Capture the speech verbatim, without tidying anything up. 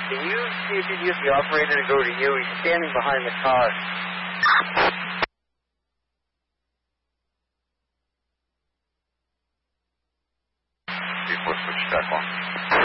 Can you see if you can get the operator to go to you? He's standing behind the car. Before switch back on.